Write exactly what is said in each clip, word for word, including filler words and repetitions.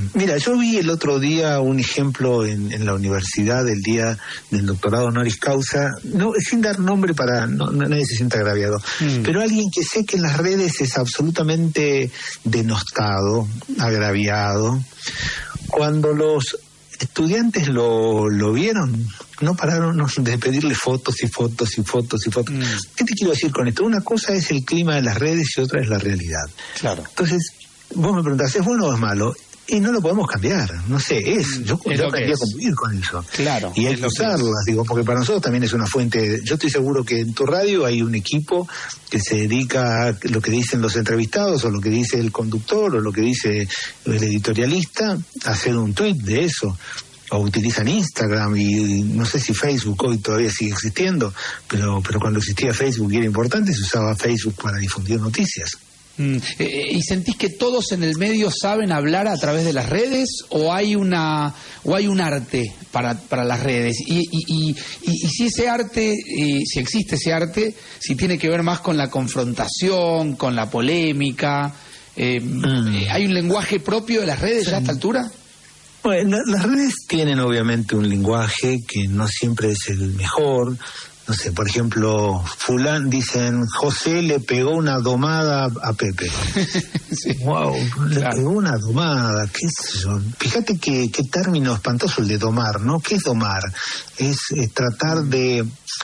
Mira, yo vi el otro día un ejemplo en, en la universidad del día del doctorado honoris causa, no, sin dar nombre para no, no, nadie se sienta agraviado, mm. pero alguien que sé que en las redes es absolutamente denostado, agraviado. Cuando los estudiantes lo, lo vieron, no pararon de pedirle fotos y fotos y fotos y fotos. Mm. ¿Qué te quiero decir con esto? Una cosa es el clima de las redes y otra es la realidad. Claro. Entonces, vos me preguntás, ¿es bueno o es malo? Y no lo podemos cambiar, no sé, es, yo, es yo quería convivir con eso. Claro. Y hay que usarlas, digo, porque para nosotros también es una fuente. Yo estoy seguro que en tu radio hay un equipo que se dedica a lo que dicen los entrevistados, o lo que dice el conductor, o lo que dice el editorialista, a hacer un tuit de eso. O utilizan Instagram y no sé si Facebook hoy todavía sigue existiendo, pero, pero cuando existía Facebook y era importante, se usaba Facebook para difundir noticias. Mm. ¿Y sentís que todos en el medio saben hablar a través de las redes o hay una o hay un arte para, para las redes? Y, y, y, y, y si ese arte, eh, si existe ese arte, si tiene que ver más con la confrontación, con la polémica, eh, mm. ¿hay un lenguaje propio de las redes sí. ya a esta altura? Bueno, las redes tienen obviamente un lenguaje que no siempre es el mejor. No sé, por ejemplo, fulán, dicen, José le pegó una domada a Pepe. Sí. Wow, le claro. pegó una domada, qué sé yo. Fíjate qué, qué término espantoso el de domar, ¿no? ¿Qué es domar? Es, es tratar de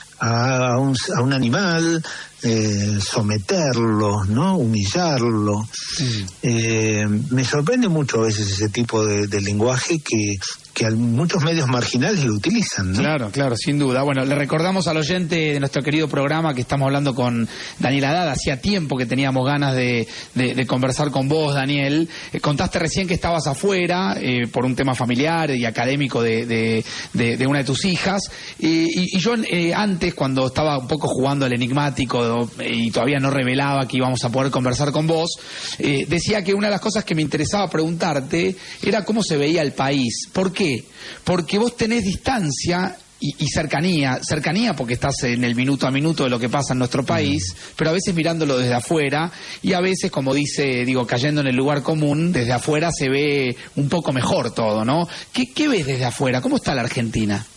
a, a, un, a un animal eh, someterlo, ¿no? Humillarlo. Mm. Eh, me sorprende mucho a veces ese tipo de, de lenguaje que... que muchos medios marginales lo utilizan, ¿no? Claro, claro, sin duda. Bueno, le recordamos al oyente de nuestro querido programa que estamos hablando con Daniel Haddad. Hacía tiempo que teníamos ganas de, de, de conversar con vos, Daniel. Eh, contaste recién que estabas afuera eh, por un tema familiar y académico de, de, de, de una de tus hijas. Eh, y, y yo eh, antes, cuando estaba un poco jugando al enigmático eh, y todavía no revelaba que íbamos a poder conversar con vos, eh, decía que una de las cosas que me interesaba preguntarte era cómo se veía el país. ¿Por qué? Porque vos tenés distancia y, y cercanía, cercanía porque estás en el minuto a minuto de lo que pasa en nuestro país, mm. pero a veces mirándolo desde afuera y a veces, como dice, digo, cayendo en el lugar común, desde afuera se ve un poco mejor todo, ¿no? ¿Qué, qué ves desde afuera? ¿Cómo está la Argentina?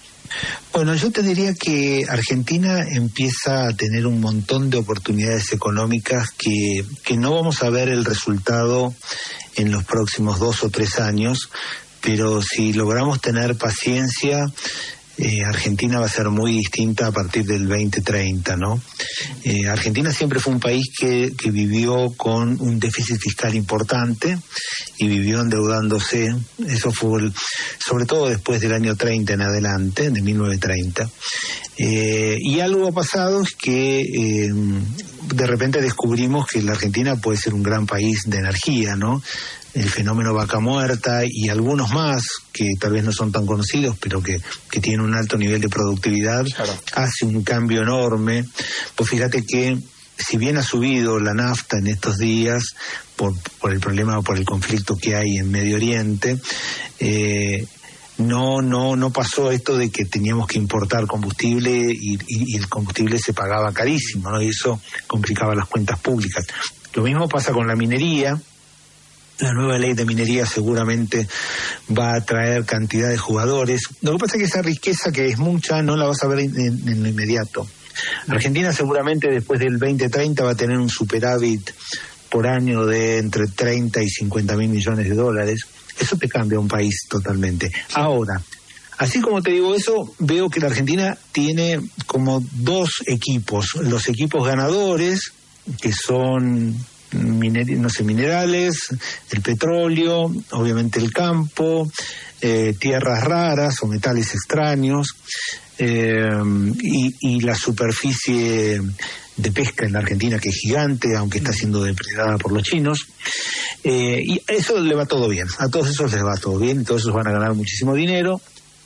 Bueno, yo te diría que Argentina empieza a tener un montón de oportunidades económicas que, que no vamos a ver el resultado en los próximos dos o tres años, pero si logramos tener paciencia, eh, Argentina va a ser muy distinta a partir del veinte treinta, ¿no? Eh, Argentina siempre fue un país que, que vivió con un déficit fiscal importante y vivió endeudándose. Eso fue, el, sobre todo después del año treinta en adelante, de mil novecientos treinta. Eh, y algo ha pasado es que eh, de repente descubrimos que la Argentina puede ser un gran país de energía, ¿no? El fenómeno vaca muerta y algunos más que tal vez no son tan conocidos, pero que, que tienen un alto nivel de productividad, claro. hace un cambio enorme. Pues fíjate que si bien ha subido la nafta en estos días por, por el problema o por el conflicto que hay en Medio Oriente, eh, no no no pasó esto de que teníamos que importar combustible y, y, y el combustible se pagaba carísimo, ¿no? Y eso complicaba las cuentas públicas. Lo mismo pasa con la minería. La nueva ley de minería seguramente va a atraer cantidad de jugadores. Lo que pasa es que esa riqueza, que es mucha, no la vas a ver en, en, en lo inmediato. Argentina seguramente después del veinte treinta va a tener un superávit por año de entre treinta y cincuenta mil millones de dólares. Eso te cambia un país totalmente. Ahora, así como te digo eso, veo que la Argentina tiene como dos equipos. Los equipos ganadores, que son... Miner, no sé, minerales, el petróleo, obviamente el campo, eh, tierras raras o metales extraños, eh, y, y la superficie de pesca en la Argentina, que es gigante, aunque está siendo depredada por los chinos, eh, y eso le va todo bien, a todos esos les va todo bien, y todos esos van a ganar muchísimo dinero.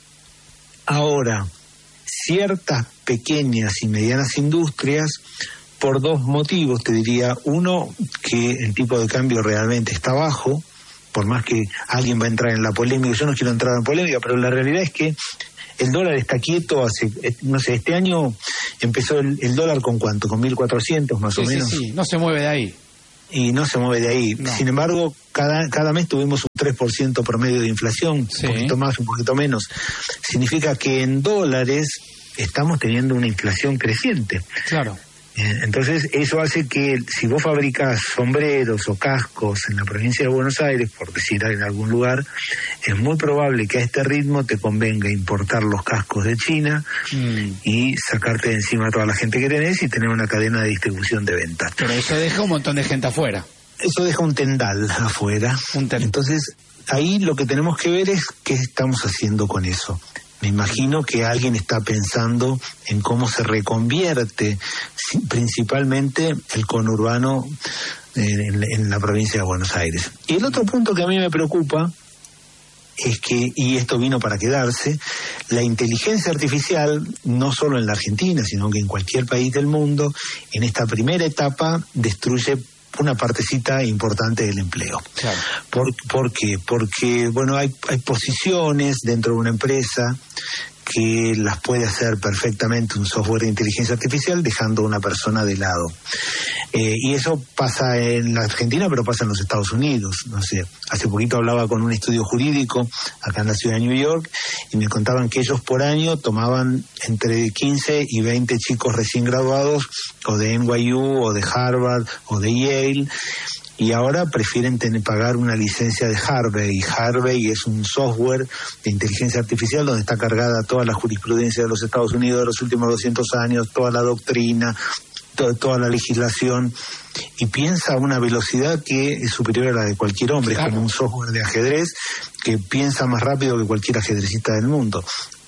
Ahora, ciertas pequeñas y medianas industrias, por dos motivos, te diría. Uno, que el tipo de cambio realmente está bajo, por más que alguien va a entrar en la polémica. Yo no quiero entrar en polémica, pero la realidad es que el dólar está quieto hace, no sé, este año empezó el, el dólar con cuánto, con mil cuatrocientos más sí, o menos. Sí, sí, no se mueve de ahí. y no se mueve de ahí. No. Sin embargo, cada, cada mes tuvimos un tres por ciento promedio de inflación, Sí. un poquito más, un poquito menos. Significa que en dólares estamos teniendo una inflación creciente. Claro. Entonces eso hace que si vos fabricás sombreros o cascos en la provincia de Buenos Aires, por decir en algún lugar, es muy probable que a este ritmo te convenga importar los cascos de China mm. y sacarte de encima a toda la gente que tenés y tener una cadena de distribución de ventas. Pero eso deja un montón de gente afuera. Eso deja un tendal afuera. Un tendal. Entonces ahí lo que tenemos que ver es qué estamos haciendo con eso. Me imagino que alguien está pensando en cómo se reconvierte principalmente el conurbano en, en la provincia de Buenos Aires. Y el otro punto que a mí me preocupa es que, y esto vino para quedarse, la inteligencia artificial, no solo en la Argentina, sino que en cualquier país del mundo, en esta primera etapa destruye una partecita importante del empleo. Claro. ¿Por, ¿Por qué? Porque, bueno, hay, hay posiciones dentro de una empresa que las puede hacer perfectamente un software de inteligencia artificial dejando a una persona de lado. Eh, y eso pasa en la Argentina, pero pasa en los Estados Unidos. No sé, hace poquito hablaba con un estudio jurídico acá en la ciudad de New York y me contaban que ellos por año tomaban entre quince y veinte chicos recién graduados o de N Y U o de Harvard o de Yale, y ahora prefieren tener, pagar una licencia de Harvey. Harvey es un software de inteligencia artificial donde está cargada toda la jurisprudencia de los Estados Unidos de los últimos doscientos años, toda la doctrina, to- toda la legislación, y piensa a una velocidad que es superior a la de cualquier hombre. Claro. Es como un software de ajedrez que piensa más rápido que cualquier ajedrecista del mundo.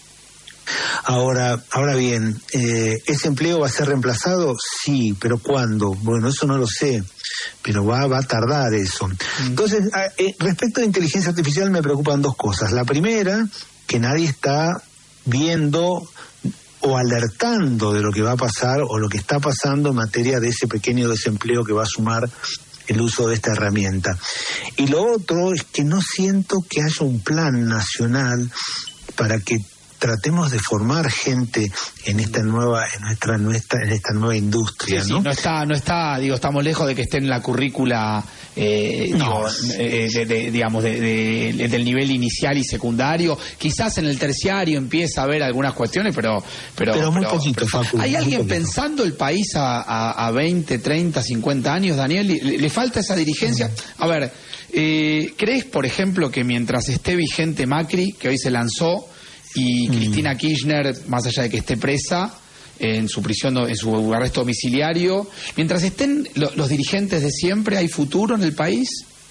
Ahora, ahora bien, eh, ¿ese empleo va a ser reemplazado? Sí, pero ¿cuándo? Bueno, eso no lo sé, pero va, va a tardar eso. Entonces, eh, respecto a inteligencia artificial me preocupan dos cosas. La primera, que nadie está viendo o alertando de lo que va a pasar o lo que está pasando en materia de ese pequeño desempleo que va a sumar el uso de esta herramienta. Y lo otro es que no siento que haya un plan nacional para que tratemos de formar gente en esta nueva, en nuestra, nuestra, en esta nueva industria, sí, ¿no? Sí, no está, no está, digo, estamos lejos de que esté en la currícula, eh, no. digo, eh, de, de, digamos, de, de, del nivel inicial y secundario. Quizás en el terciario empieza a haber algunas cuestiones, pero, pero, pero muy pero, poquito, pero, Facu, ¿hay alguien poquito. pensando el país a, a, a veinte, treinta, cincuenta años, Daniel? ¿Le, le falta esa dirigencia? A ver, eh, ¿crees, por ejemplo, que mientras esté vigente Macri, que hoy se lanzó, y Cristina Kirchner, más allá de que esté presa en su prisión, en su arresto domiciliario, mientras estén lo, los dirigentes de siempre, ¿hay futuro en el país?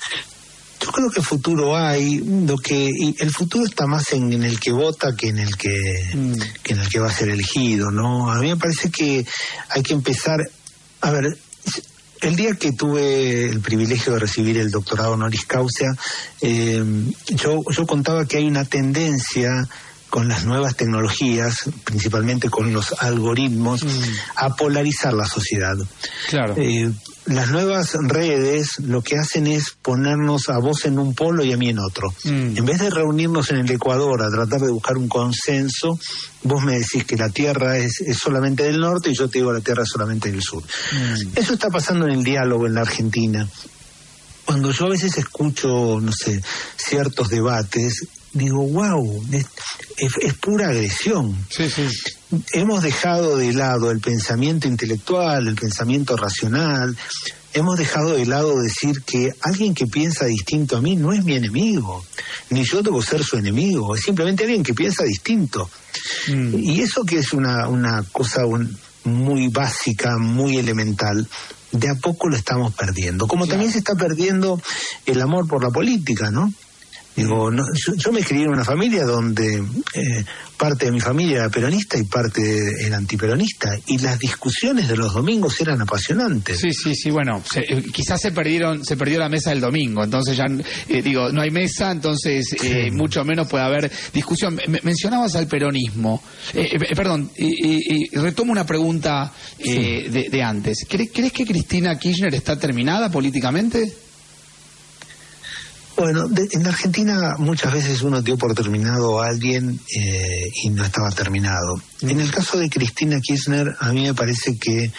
Yo creo que futuro hay, lo que y el futuro está más en, en el que vota que en el que, mm. que en el que va a ser elegido, ¿no? A mí me parece que hay que empezar, a ver, el día que tuve el privilegio de recibir el doctorado honoris causa, eh, yo, yo contaba que hay una tendencia con las nuevas tecnologías, principalmente con los algoritmos, mm. a polarizar la sociedad. Claro. Eh, las nuevas redes lo que hacen es ponernos a vos en un polo y a mí en otro. Mm. En vez de reunirnos en el Ecuador a tratar de buscar un consenso, vos me decís que la Tierra es, es solamente del norte y yo te digo la Tierra es solamente del sur. Mm. Eso está pasando en el diálogo en la Argentina. Cuando yo a veces escucho, no sé, ciertos debates, digo, wow, es, es, es pura agresión. Sí, sí. Hemos dejado de lado el pensamiento intelectual, el pensamiento racional, hemos dejado de lado decir que alguien que piensa distinto a mí no es mi enemigo, ni yo debo ser su enemigo, es simplemente alguien que piensa distinto. Mm. Y eso que es una, una cosa un, muy básica, muy elemental, de a poco lo estamos perdiendo. Como claro. también se está perdiendo el amor por la política, ¿no? Digo, no, yo, yo me crié en una familia donde eh, parte de mi familia era peronista y parte era antiperonista, y las discusiones de los domingos eran apasionantes. Sí, sí, sí, bueno, se, eh, quizás se perdieron, se perdió la mesa del domingo, entonces ya, eh, digo, no hay mesa, entonces eh, sí. mucho menos puede haber discusión. Me, mencionabas al peronismo, eh, eh, perdón, eh, eh, retomo una pregunta eh, sí. de, de antes. ¿Crees, ¿Crees que Cristina Kirchner está terminada políticamente? Bueno, de, en Argentina muchas veces uno dio por terminado a alguien eh, y no estaba terminado. Mm. En el caso de Cristina Kirchner, a mí me parece que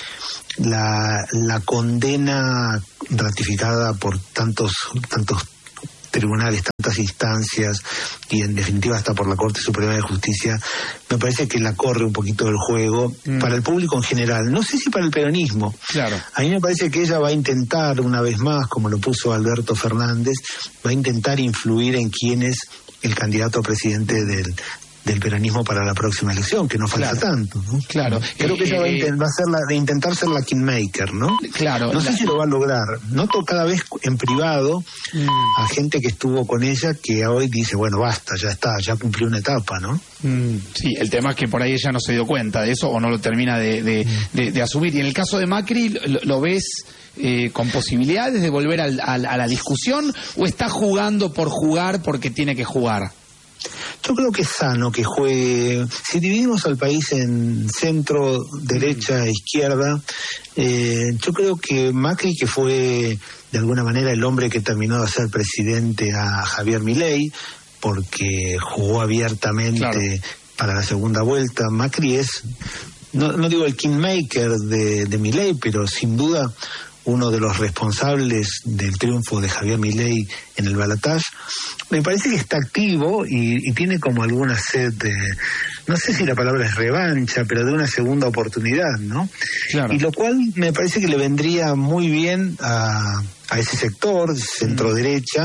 la, la condena ratificada por tantos tantos tribunales, tantas instancias y en definitiva hasta por la Corte Suprema de Justicia, me parece que la corre un poquito del juego mm. para el público en general, no sé si para el peronismo. Claro. A mí me parece que ella va a intentar una vez más, como lo puso Alberto Fernández, va a intentar influir en quién es el candidato a presidente del del peronismo para la próxima elección, que no falta claro. tanto, ¿no? Claro. Creo que eh, ella va a, eh, intent- va a ser la, de intentar ser la kingmaker, ¿no? Claro. No sé la... si lo va a lograr. Noto cada vez en privado mm. a gente que estuvo con ella que hoy dice, bueno, basta, ya está, ya cumplió una etapa, ¿no? Mm, sí, el tema es que por ahí ella no se dio cuenta de eso o no lo termina de, de, mm. de, de asumir. Y en el caso de Macri, ¿lo, lo ves eh, con posibilidades de volver al, al, a la discusión o está jugando por jugar porque tiene que jugar? Yo creo que es sano que juegue. Si dividimos al país en centro, derecha e izquierda, eh, yo creo que Macri, que fue de alguna manera el hombre que terminó de hacer presidente a Javier Milei, porque jugó abiertamente claro. para la segunda vuelta, Macri es, no, no digo el kingmaker de, de Milei, pero sin duda uno de los responsables del triunfo de Javier Milei en el balotaje. Me parece que está activo y, y tiene como alguna sed de, no sé si la palabra es revancha, pero de una segunda oportunidad, ¿no? Claro. Y lo cual me parece que le vendría muy bien a, a ese sector, centro-derecha,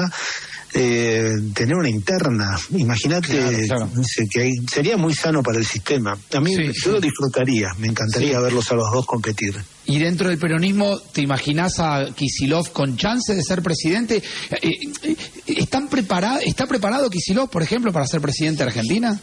eh, tener una interna. Imagínate, claro, claro. No sé, que hay, sería muy sano para el sistema. A mí sí, yo sí. lo disfrutaría, me encantaría sí. verlos a los dos competir. Y dentro del peronismo, ¿te imaginás a Kicillof con chance de ser presidente? Eh, eh, ¿están prepara- ¿Está preparado Kicillof, por ejemplo, para ser presidente de Argentina?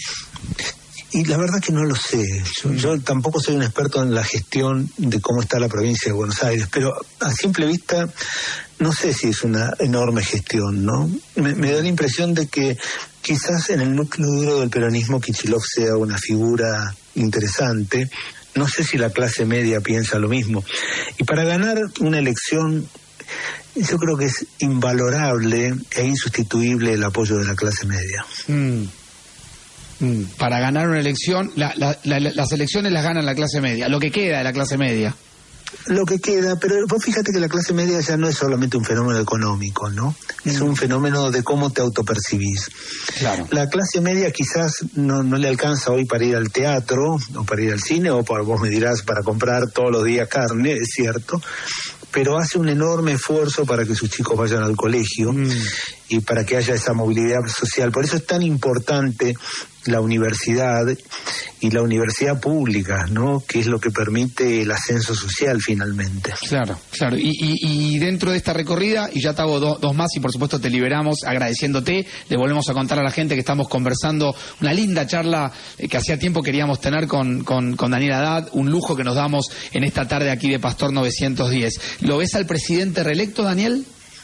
Y la verdad que no lo sé. Yo, yo tampoco soy un experto en la gestión de cómo está la provincia de Buenos Aires, pero a simple vista no sé si es una enorme gestión, ¿no? Me, me da la impresión de que quizás en el núcleo duro del peronismo Kicillof sea una figura interesante. No sé si la clase media piensa lo mismo. Y para ganar una elección, yo creo que es invalorable e insustituible el apoyo de la clase media. Mm. Mm. Para ganar una elección, la, la, la, las elecciones las gana la clase media, lo que queda de la clase media. Lo que queda, pero vos fíjate que la clase media ya no es solamente un fenómeno económico, ¿no? Mm. Es un fenómeno de cómo te autopercibís. Claro. La clase media quizás no, no le alcanza hoy para ir al teatro, o para ir al cine, o para, vos me dirás, para comprar todos los días carne, es cierto, pero hace un enorme esfuerzo para que sus chicos vayan al colegio mm. y para que haya esa movilidad social. Por eso es tan importante la universidad y la universidad pública, ¿no? Que es lo que permite el ascenso social finalmente. Claro, claro. Y, y, y dentro de esta recorrida, y ya te hago do, dos más y por supuesto te liberamos agradeciéndote, le volvemos a contar a la gente que estamos conversando una linda charla eh, que hacía tiempo queríamos tener con, con, con Daniel Haddad, un lujo que nos damos en esta tarde aquí de Pastor novecientos diez. ¿Lo ves al presidente reelecto, Daniel?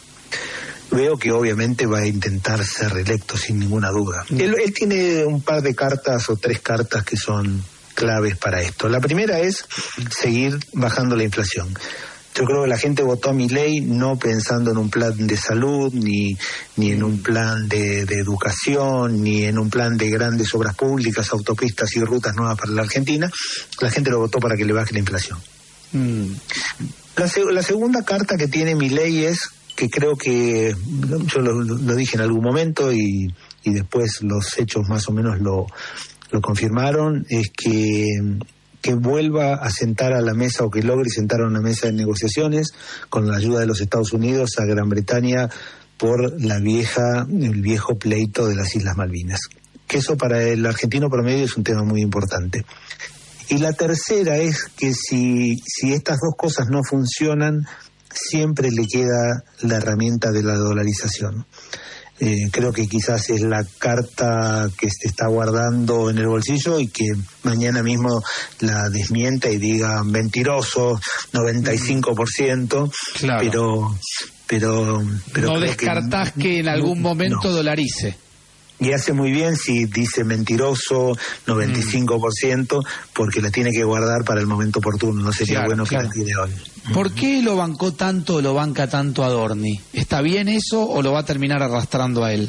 Veo que obviamente va a intentar ser reelecto sin ninguna duda. Mm. Él, él tiene un par de cartas o tres cartas que son claves para esto. La primera es seguir bajando la inflación. Yo creo que la gente votó a Milei no pensando en un plan de salud, ni, ni en un plan de, de educación, ni en un plan de grandes obras públicas, autopistas y rutas nuevas para la Argentina. La gente lo votó para que le baje la inflación. Mm. La, la segunda carta que tiene Milei es que creo que, yo lo, lo dije en algún momento y, y después los hechos más o menos lo, lo confirmaron, es que, que vuelva a sentar a la mesa o que logre sentar a una mesa de negociaciones con la ayuda de los Estados Unidos a Gran Bretaña por la vieja, el viejo pleito de las Islas Malvinas. Que eso para el argentino promedio es un tema muy importante. Y la tercera es que si, si estas dos cosas no funcionan, siempre le queda la herramienta de la dolarización. Eh, creo que quizás es la carta que se está guardando en el bolsillo y que mañana mismo la desmienta y diga mentiroso, noventa y cinco por ciento, claro. pero, pero, pero no descartás que, que en algún momento no. dolarice. Y hace muy bien si dice mentiroso, noventa y cinco por ciento, porque la tiene que guardar para el momento oportuno. No sería claro, bueno claro. que la tire hoy. ¿Por qué lo bancó tanto o lo banca tanto a Adorni? ¿Está bien eso o lo va a terminar arrastrando a él?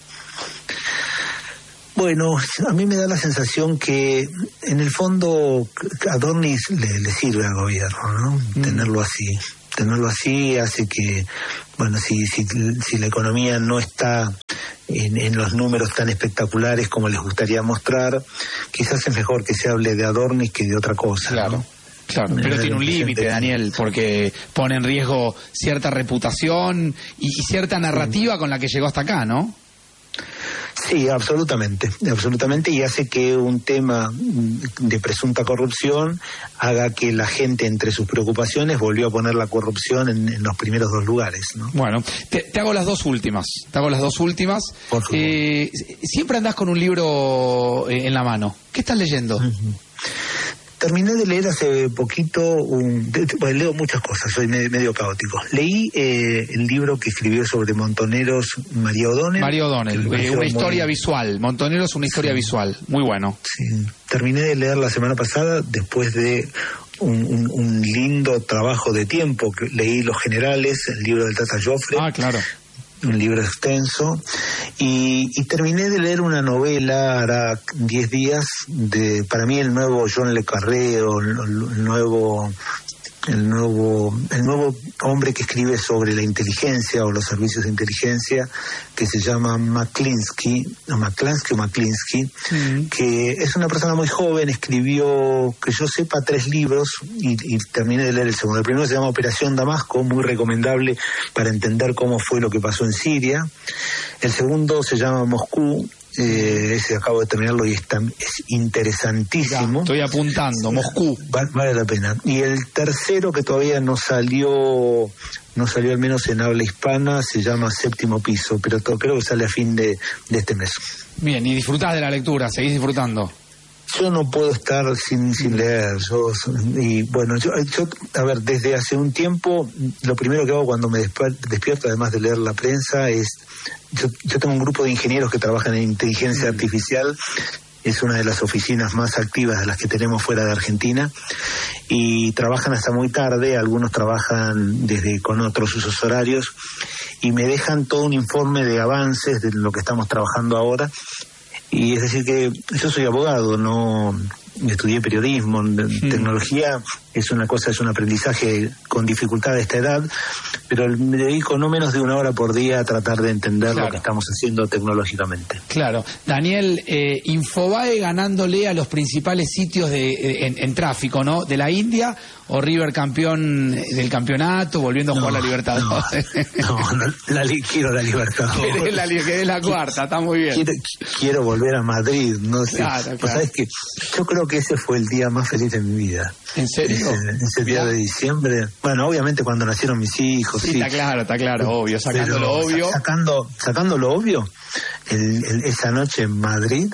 Bueno, a mí me da la sensación que en el fondo a Adorni le, le sirve al gobierno, ¿no? Mm. Tenerlo así. Tenerlo así hace que, bueno, si, si, si la economía no está en, en los números tan espectaculares como les gustaría mostrar, quizás es mejor que se hable de Adorni que de otra cosa. Claro. ¿no? Claro, pero tiene un límite, Daniel, porque pone en riesgo cierta reputación y, y cierta narrativa con la que llegó hasta acá, ¿no? Sí, absolutamente, absolutamente, y hace que un tema de presunta corrupción haga que la gente, entre sus preocupaciones, volvió a poner la corrupción en, en los primeros dos lugares, ¿no? Bueno, te, te hago las dos últimas, te hago las dos últimas. Por favor. Eh, siempre andás con un libro en la mano. ¿Qué estás leyendo? Uh-huh. Terminé de leer hace poquito, un, de, bueno, leo muchas cosas, soy medio, medio caótico. Leí eh, el libro que escribió sobre Montoneros María O'Donnell. María O'Donnell, eh, una historia muy... visual. Montoneros, una historia sí. visual. Muy bueno. Sí. Terminé de leer la semana pasada, después de un, un, un lindo trabajo de tiempo. Que leí Los Generales, el libro del Tata Joffre. Ah, claro. Un libro extenso, y, y terminé de leer una novela hará diez días, de para mí el nuevo John le Carré, o el, el nuevo el nuevo el nuevo hombre que escribe sobre la inteligencia o los servicios de inteligencia, que se llama McClinsky, o McClansky o McClinsky, mm. que es una persona muy joven, escribió, que yo sepa, tres libros, y, y terminé de leer el segundo. El primero se llama Operación Damasco, muy recomendable para entender cómo fue lo que pasó en Siria. El segundo se llama Moscú. Eh, ese acabo de terminarlo y está, es interesantísimo. Ya, estoy apuntando, Moscú. Vale, vale la pena. Y el tercero, que todavía no salió, no salió al menos en habla hispana, se llama Séptimo Piso, pero todo, creo que sale a fin de, de este mes. Bien, y disfrutás de la lectura, seguís disfrutando. Yo no puedo estar sin, sin leer. Yo, y bueno, yo, yo, a ver, desde hace un tiempo, lo primero que hago cuando me despierto, además de leer la prensa, es, yo, yo tengo un grupo de ingenieros que trabajan en inteligencia artificial. Es una de las oficinas más activas de las que tenemos fuera de Argentina, y trabajan hasta muy tarde. Algunos trabajan desde con otros usos horarios, y me dejan todo un informe de avances de lo que estamos trabajando ahora. Y es decir que yo soy abogado, no estudié periodismo, mm. tecnología es una cosa, es un aprendizaje con dificultad a esta edad, pero me dedico no menos de una hora por día a tratar de entender claro. lo que estamos haciendo tecnológicamente. Claro. Daniel, eh, Infobae ganándole a los principales sitios de, en, en tráfico, ¿no? De la India, o River campeón del campeonato, volviendo a jugar no, la Libertadores. No, no, no la, quiero la Libertadores. Querés la, querés la cuarta, está muy bien. Quiero, quiero volver a Madrid, no sé. Claro, claro. Pues, ¿sabes qué? Yo creo que ese fue el día más feliz de mi vida. ¿En serio? Ese, ese día de diciembre. Bueno, obviamente cuando nacieron mis hijos. Sí, sí. está claro, está claro, obvio, sacando lo obvio. Sacando, sacando lo obvio, el, el, esa noche en Madrid,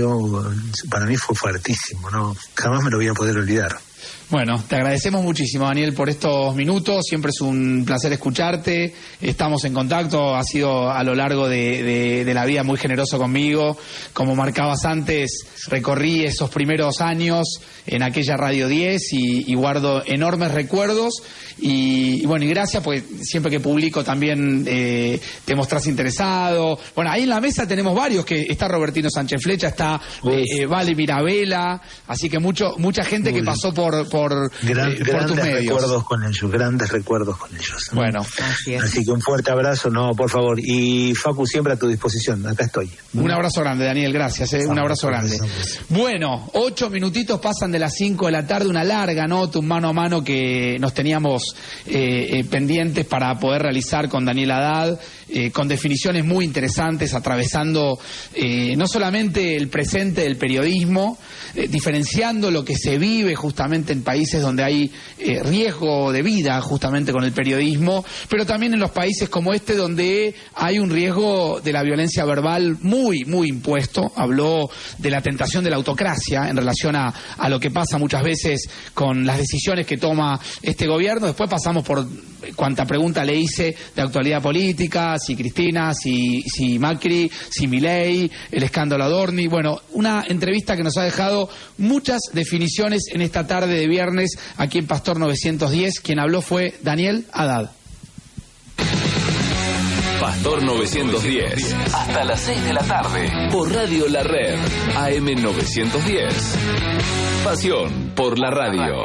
yo para mí fue fuertísimo, no, jamás me lo voy a poder olvidar. Bueno, te agradecemos muchísimo, Daniel, por estos minutos. Siempre es un placer escucharte. Estamos en contacto. Has sido a lo largo de, de, de la vida muy generoso conmigo. Como marcabas antes, recorrí esos primeros años en aquella Radio diez y, y guardo enormes recuerdos. Y, y bueno, y gracias, porque siempre que publico también eh, te mostrás interesado. Bueno, ahí en la mesa tenemos varios, que está Robertino Sánchez Flecha, está eh, eh, Vale Mirabella, así que mucho mucha gente que pasó por, por Por, Gran, eh, por grandes tus medios. recuerdos con ellos, grandes recuerdos con ellos. ¿no? Bueno, así, así que un fuerte abrazo, no, por favor. Y Facu, siempre a tu disposición, acá estoy. Un abrazo grande, Daniel, gracias, eh, un abrazo grande. Bueno, ocho minutitos pasan de las cinco de la tarde, una larga nota, un mano a mano que nos teníamos eh, eh, pendientes para poder realizar con Daniel Haddad, eh, con definiciones muy interesantes, atravesando eh, no solamente el presente del periodismo, eh, diferenciando lo que se vive justamente en países donde hay eh, riesgo de vida justamente con el periodismo, pero también en los países como este donde hay un riesgo de la violencia verbal muy, muy impuesto. Habló de la tentación de la autocracia en relación a, a lo que pasa muchas veces con las decisiones que toma este gobierno. Después pasamos por cuánta pregunta le hice de actualidad política, si Cristina, si, si Macri, si Milei, el escándalo Adorni. Bueno, una entrevista que nos ha dejado muchas definiciones en esta tarde de viernes aquí en Pastor novecientos diez. Quien habló fue Daniel Haddad. Pastor novecientos diez. Hasta las seis de la tarde. Por Radio La Red. A M novecientos diez. Pasión por la radio.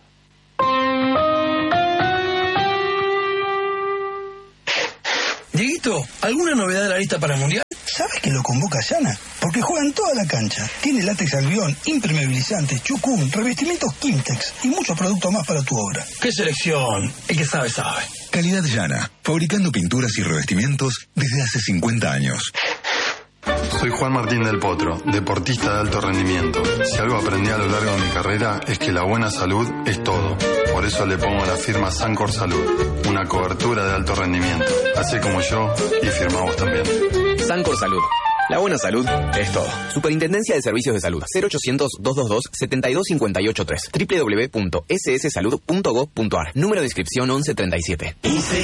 Dieguito, ¿alguna novedad de la lista para el Mundial? ¿Sabes que lo convoca Yana? Porque juega en toda la cancha. Tiene látex albión, impermeabilizante, chucún, revestimientos Quimtex y muchos productos más para tu obra. ¡Qué selección! El que sabe, sabe. Calidad Yana, fabricando pinturas y revestimientos desde hace cincuenta años. Soy Juan Martín del Potro, deportista de alto rendimiento. Si algo aprendí a lo largo de mi carrera es que la buena salud es todo. Por eso le pongo la firma Sancor Salud, una cobertura de alto rendimiento. Así como yo, y firma vos también. Sancor Salud. La buena salud es todo. Superintendencia de Servicios de Salud. cero ochocientos, doscientos veintidós, setenta y dos cincuenta y ocho tres. doble u doble u doble u punto s s salud punto gov punto a r. Número de inscripción once treinta y siete. Y se